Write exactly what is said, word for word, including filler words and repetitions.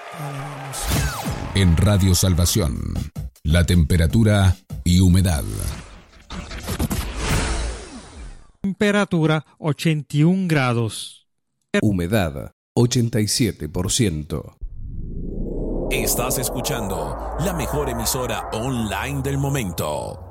En Radio Salvación, la temperatura y humedad. Temperatura ochenta y un grados. Humedad ochenta y siete por ciento. Estás escuchando la mejor emisora online del momento.